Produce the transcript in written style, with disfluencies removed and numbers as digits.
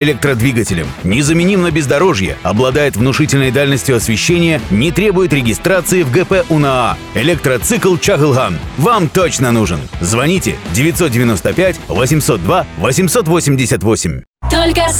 электродвигателем. Незаменим на бездорожье, обладает внушительной дальностью освещения, не требует регистрации в ГП УНАА. Электроцикл Чагылган вам точно нужен. Звоните 995 802 888. Только с